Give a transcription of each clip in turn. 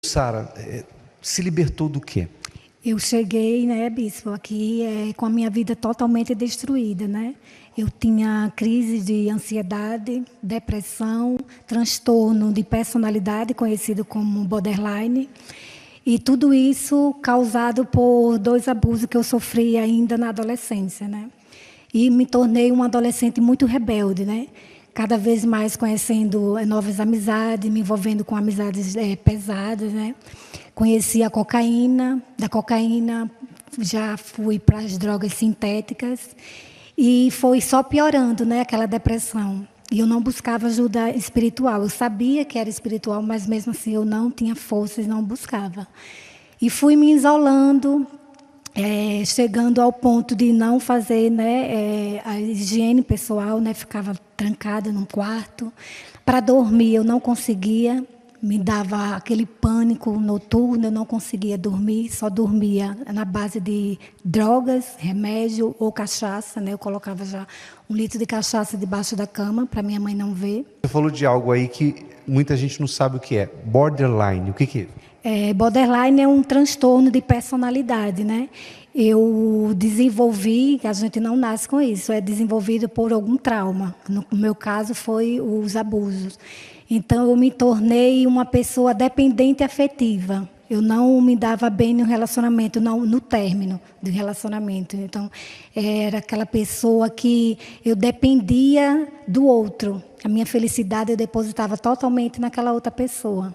Sara, se libertou do quê? Eu cheguei, né, bispo, aqui com a minha vida totalmente destruída, né? Eu tinha crise de ansiedade, depressão, transtorno de personalidade, conhecido como borderline, e tudo isso causado por 2 abusos que eu sofri ainda na adolescência, né? E me tornei uma adolescente muito rebelde, né? Cada vez mais conhecendo novas amizades, me envolvendo com amizades pesadas, né? Conheci a cocaína, da cocaína já fui para as drogas sintéticas e foi só piorando, né, aquela depressão. E eu não buscava ajuda espiritual. Eu sabia que era espiritual, mas mesmo assim eu não tinha forças, não buscava. E fui me isolando, chegando ao ponto de não fazer, né, a higiene pessoal, né, ficava trancada num quarto. Para dormir eu não conseguia. Me dava aquele pânico noturno, eu não conseguia dormir, só dormia na base de drogas, remédio ou cachaça, né? Eu colocava já 1 litro de cachaça debaixo da cama, para minha mãe não ver. Você falou de algo aí que muita gente não sabe o que é. Borderline, o que é? Borderline é um transtorno de personalidade, né? Eu desenvolvi, a gente não nasce com isso, é desenvolvido por algum trauma. No meu caso, foi os abusos. Então, eu me tornei uma pessoa dependente afetiva. Eu não me dava bem no relacionamento, no término do relacionamento. Então, era aquela pessoa que eu dependia do outro. A minha felicidade eu depositava totalmente naquela outra pessoa.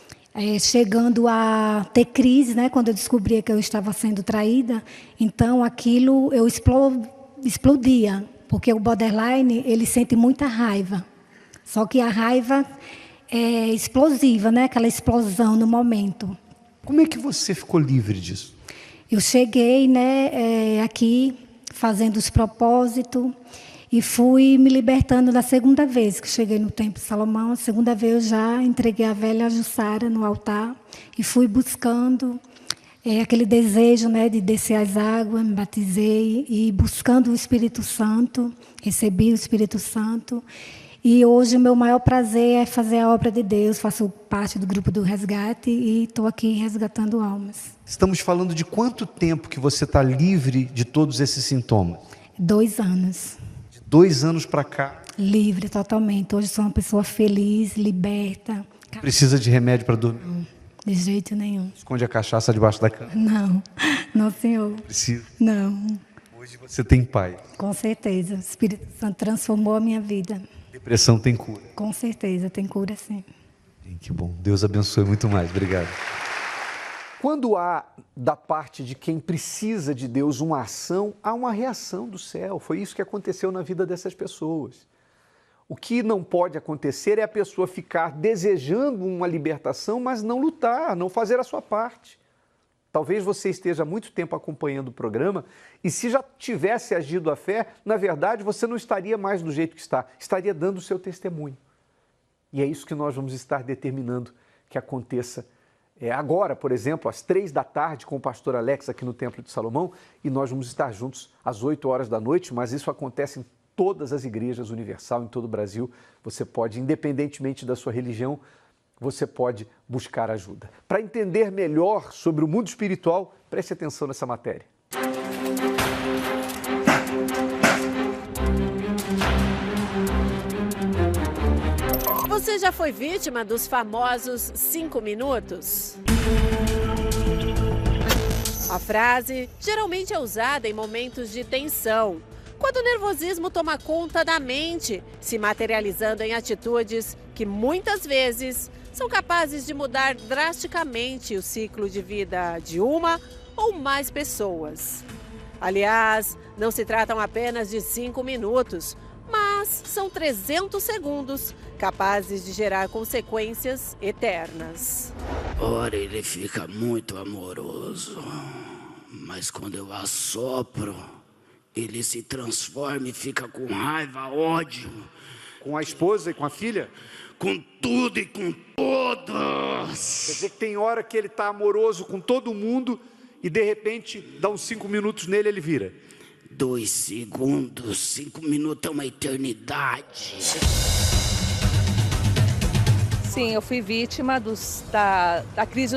Chegando a ter crise, né, quando eu descobria que eu estava sendo traída, então aquilo eu explodia, porque o borderline ele sente muita raiva. Só que a raiva é explosiva, né? Aquela explosão no momento. Como é que você ficou livre disso? Eu cheguei, né, aqui fazendo os propósitos e fui me libertando da segunda vez que cheguei no Templo de Salomão. A segunda vez eu já entreguei a velha Jussara no altar e fui buscando aquele desejo, né, de descer as águas, me batizei e buscando o Espírito Santo, recebi o Espírito Santo. E hoje o meu maior prazer é fazer a obra de Deus, faço parte do grupo do resgate e estou aqui resgatando almas. Estamos falando de quanto tempo que você está livre de todos esses sintomas? 2 anos. De 2 anos para cá? Livre totalmente. Hoje sou uma pessoa feliz, liberta. Precisa de remédio para dormir? Não, de jeito nenhum. Esconde a cachaça debaixo da cama? Não senhor. Precisa? Não. Hoje você tem paz? Com certeza. O Espírito Santo transformou a minha vida. Depressão tem cura? Com certeza, tem cura sim. Que bom, Deus abençoe muito mais, obrigado. Quando há da parte de quem precisa de Deus uma ação, há uma reação do céu. Foi isso que aconteceu na vida dessas pessoas. O que não pode acontecer é a pessoa ficar desejando uma libertação, mas não lutar, não fazer a sua parte. Talvez você esteja há muito tempo acompanhando o programa e se já tivesse agido a fé, na verdade você não estaria mais do jeito que está, estaria dando o seu testemunho. E é isso que nós vamos estar determinando que aconteça agora, por exemplo, às 3 da tarde com o pastor Alex aqui no Templo de Salomão e nós vamos estar juntos às 8 horas da noite, mas isso acontece em todas as igrejas universal, em todo o Brasil. Você pode, independentemente da sua religião, você pode buscar ajuda. Para entender melhor sobre o mundo espiritual, preste atenção nessa matéria. Você já foi vítima dos famosos 5 minutos? A frase geralmente é usada em momentos de tensão, quando o nervosismo toma conta da mente, se materializando em atitudes que muitas vezes são capazes de mudar drasticamente o ciclo de vida de uma ou mais pessoas. Aliás, não se tratam apenas de 5 minutos, mas são 300 segundos capazes de gerar consequências eternas. Ora, ele fica muito amoroso, mas quando eu assopro, ele se transforma e fica com raiva, ódio. Com a esposa e com a filha? Com tudo e com todos. Quer dizer que tem hora que ele está amoroso com todo mundo e de repente dá uns 5 minutos nele ele vira. 2 segundos, 5 minutos é uma eternidade. Sim, eu fui vítima da crise